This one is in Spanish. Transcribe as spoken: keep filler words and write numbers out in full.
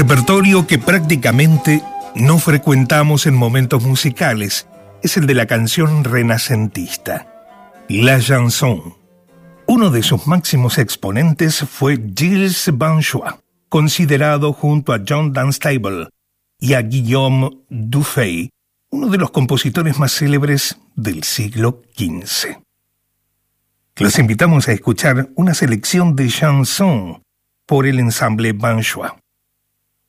repertorio que prácticamente no frecuentamos en momentos musicales es el de la canción renacentista, La Chanson. Uno de sus máximos exponentes fue Gilles Banchois, considerado junto a John Dunstable y a Guillaume Dufay uno de los compositores más célebres del siglo quince. Los invitamos a escuchar una selección de chansons por el ensamble Banchois.